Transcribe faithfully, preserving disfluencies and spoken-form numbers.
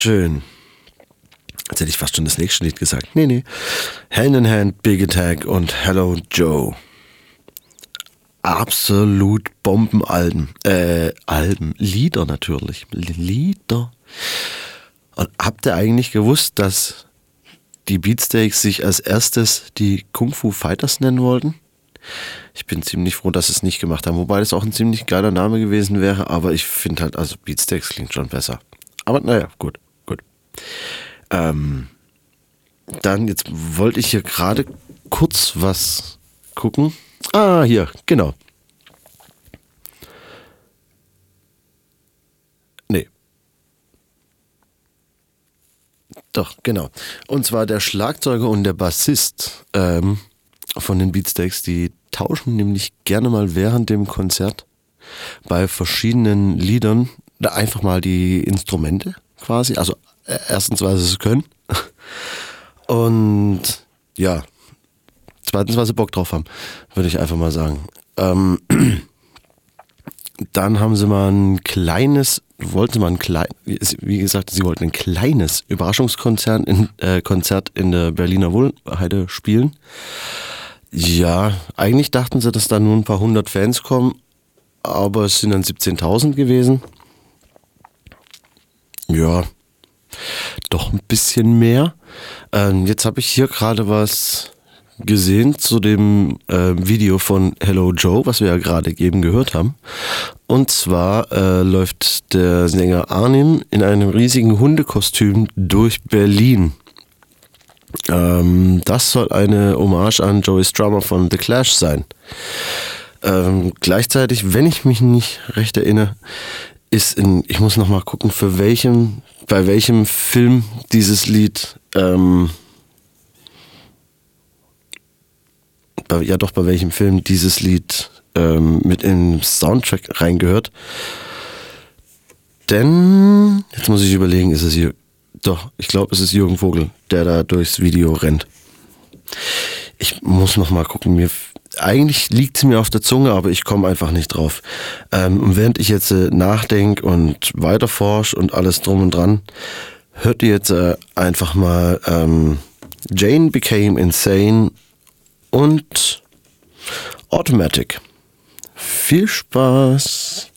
Schön. Jetzt hätte ich fast schon das nächste Lied gesagt. Nee, nee. Hand in Hand, Big Attack und Hello Joe. Absolut Bombenalben. Äh, Alben. Lieder natürlich. Lieder. Und habt ihr eigentlich gewusst, dass die Beatsteaks sich als erstes die Kung Fu Fighters nennen wollten? Ich bin ziemlich froh, dass sie es nicht gemacht haben. Wobei das auch ein ziemlich geiler Name gewesen wäre. Aber ich finde halt, also Beatsteaks klingt schon besser. Aber naja, gut, gut. Ähm, dann, jetzt wollte ich hier gerade kurz was gucken. Ah, hier, genau. Nee. Doch, genau. Und zwar der Schlagzeuger und der Bassist ähm, von den Beatsteaks, die tauschen nämlich gerne mal während dem Konzert bei verschiedenen Liedern einfach mal die Instrumente quasi. Also äh, erstens, weil sie es können. Und ja, zweitens, weil sie Bock drauf haben, würde ich einfach mal sagen. Ähm, dann haben sie mal ein kleines, wollten sie mal ein klein, wie gesagt, sie wollten ein kleines Überraschungskonzert in, äh, Konzert in der Berliner Wohlheide spielen. Ja, eigentlich dachten sie, dass da nur ein paar hundert Fans kommen, aber es sind dann siebzehntausend gewesen. Ja, doch ein bisschen mehr. Ähm, jetzt habe ich hier gerade was gesehen zu dem äh, Video von Hello Joe, was wir ja gerade eben gehört haben. Und zwar äh, läuft der Sänger Arnim in einem riesigen Hundekostüm durch Berlin. Ähm, das soll eine Hommage an Joey Strummer von The Clash sein. Ähm, gleichzeitig, wenn ich mich nicht recht erinnere, ist in, ich muss noch mal gucken, für welchem, bei welchem Film dieses Lied, ähm, bei, ja doch, bei welchem Film dieses Lied ähm, mit in den Soundtrack reingehört. Denn, jetzt muss ich überlegen, ist es hier, doch, ich glaube, es ist Jürgen Vogel, der da durchs Video rennt. Ich muss noch mal gucken, mir eigentlich liegt es mir auf der Zunge, aber ich komme einfach nicht drauf. Ähm, und während ich jetzt äh, nachdenke und weiterforsche und alles drum und dran, hört ihr jetzt äh, einfach mal ähm, Jane Became Insane und Automatic. Viel Spaß!